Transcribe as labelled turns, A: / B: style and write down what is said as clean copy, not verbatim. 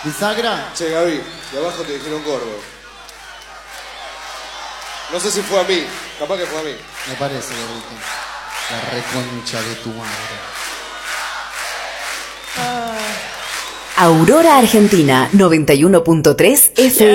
A: ¿Bisagra?
B: Che, Gaby, de abajo te dijeron gordo. No sé si fue a mí, capaz que fue a mí.
A: Me parece, gordito. La reconcha de tu madre.
C: Aurora Argentina 91.3 FM.